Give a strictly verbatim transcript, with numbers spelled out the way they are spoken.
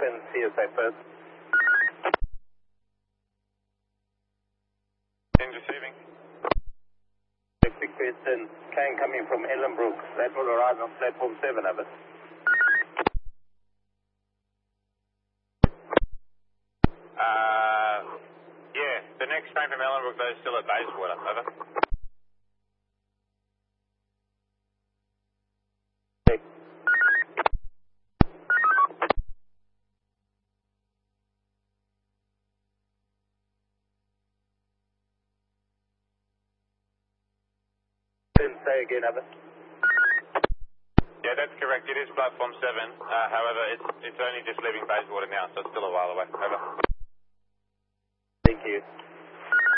Quinn, C S A first. Change receiving. Big Houston, can coming from Ellenbrook. That will arrive on platform seven of it. Uh, yeah, the next train from Ellenbrook, though, is still at Bayswater. Over. Say again, over. Yeah, that's correct. It is platform seven. Uh, however, it's it's only just leaving Bayswater now, so it's still a while away. Over. Thank you.